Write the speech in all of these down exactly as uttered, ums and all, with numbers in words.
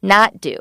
not do.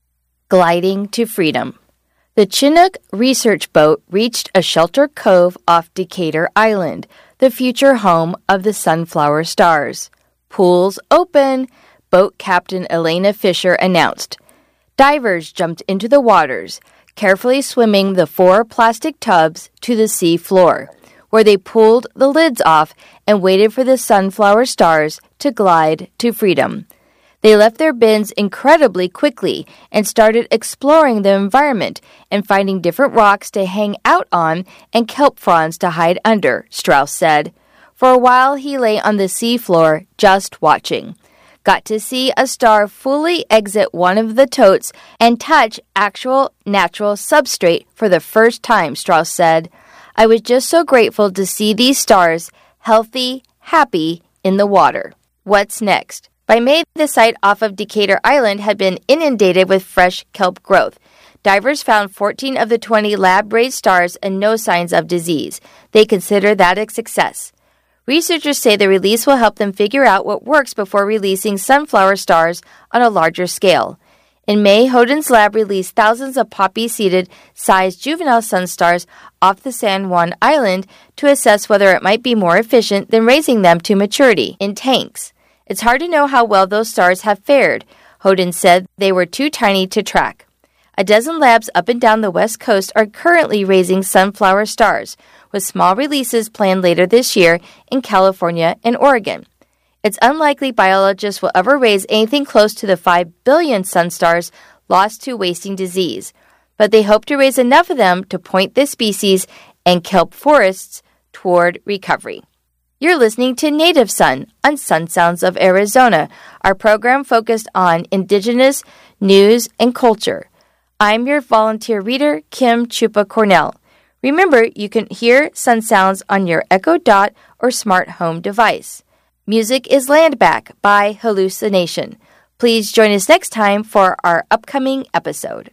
Gliding to freedom. The Chinook research boat reached a sheltered cove off Decatur Island, the future home of the sunflower stars. Pools open, boat captain Elena Fisher announced. Divers jumped into the waters, carefully swimming the four plastic tubs to the sea floor, where they pulled the lids off and waited for the sunflower stars to glide to freedom. They left their bins incredibly quickly and started exploring the environment and finding different rocks to hang out on and kelp fronds to hide under, Strauss said. For a while, he lay on the seafloor just watching. Got to see a star fully exit one of the totes and touch actual natural substrate for the first time, Strauss said. I was just so grateful to see these stars healthy, happy in the water. What's next? By May, the site off of Decatur Island had been inundated with fresh kelp growth. Divers found fourteen of the twenty lab-raised stars and no signs of disease. They consider that a success. Researchers say the release will help them figure out what works before releasing sunflower stars on a larger scale. In May, Howden's lab released thousands of poppy-seeded sized juvenile sunstars off the San Juan Island to assess whether it might be more efficient than raising them to maturity in tanks. It's hard to know how well those stars have fared. Howden said they were too tiny to track. A dozen labs up and down the West Coast are currently raising sunflower stars, with small releases planned later this year in California and Oregon. It's unlikely biologists will ever raise anything close to the five billion sunstars lost to wasting disease, but they hope to raise enough of them to point this species and kelp forests toward recovery. You're listening to Native Sun on Sun Sounds of Arizona, our program focused on indigenous news and culture. I'm your volunteer reader, Kim Chupa Cornell. Remember, you can hear Sun Sounds on your Echo Dot or smart home device. Music is Landback by Hallucination. Please join us next time for our upcoming episode.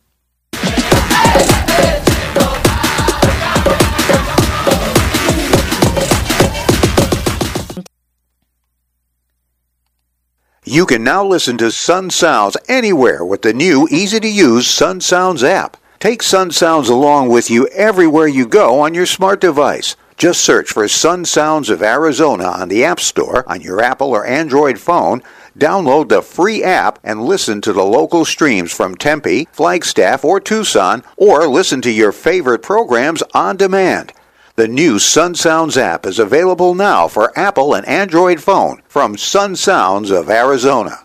You can now listen to Sun Sounds anywhere with the new, easy-to-use Sun Sounds app. Take Sun Sounds along with you everywhere you go on your smart device. Just search for Sun Sounds of Arizona on the App Store on your Apple or Android phone, download the free app, and listen to the local streams from Tempe, Flagstaff, or Tucson, or listen to your favorite programs on demand. The new Sun Sounds app is available now for Apple and Android phone from Sun Sounds of Arizona.